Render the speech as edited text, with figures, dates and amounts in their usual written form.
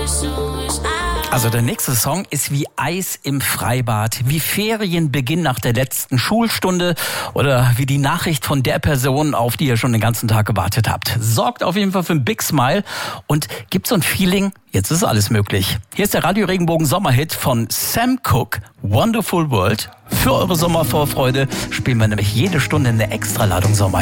Also der nächste Song ist wie Eis im Freibad, wie Ferienbeginn nach der letzten Schulstunde oder wie die Nachricht von der Person, auf die ihr schon den ganzen Tag gewartet habt. Sorgt auf jeden Fall für ein Big Smile und gibt so ein Feeling, jetzt ist alles möglich. Hier ist der Radio Regenbogen Sommerhit von Sam Cooke, Wonderful World. Für eure Sommervorfreude spielen wir nämlich jede Stunde eine Extraladung Sommer.